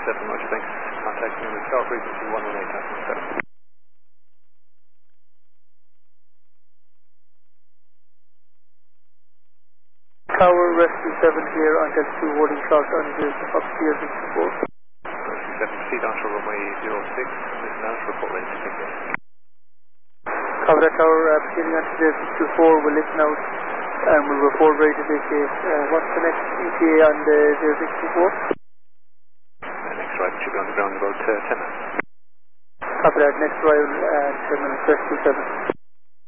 Roger, thanks. Contact me with tower frequency 118.7. Tower Rescue 7 here on Delta 2 holding short on the upstairs 64. Rescue 7, proceed onto runway 06, listen out, report ready to take off. Cover that tower, proceeding onto the 64, we'll listen out and we'll report ready to take off. What's the next ETA on the 064? Next ride should be on the ground in about 10 minutes. Copy that, next arrival 10 minutes, Rescue 7.